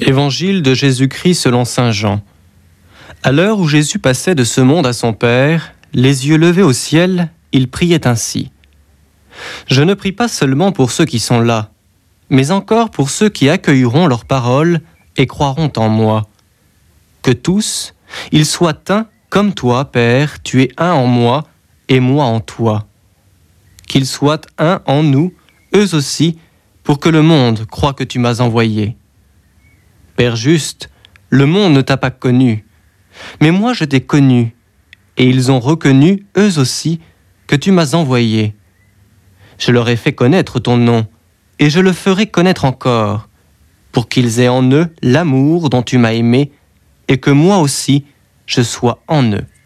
Évangile de Jésus-Christ selon saint Jean. À l'heure où Jésus passait de ce monde à son Père, les yeux levés au ciel, il priait ainsi. Je ne prie pas seulement pour ceux qui sont là, mais encore pour ceux qui accueilleront leur parole et croiront en moi. Que tous, ils soient un comme toi, Père, tu es un en moi et moi en toi. Qu'ils soient un en nous, eux aussi, pour que le monde croie que tu m'as envoyé. Père juste, le monde ne t'a pas connu, mais moi je t'ai connu, et ils ont reconnu, eux aussi, que tu m'as envoyé. Je leur ai fait connaître ton nom, et je le ferai connaître encore, pour qu'ils aient en eux l'amour dont tu m'as aimé, et que moi aussi je sois en eux.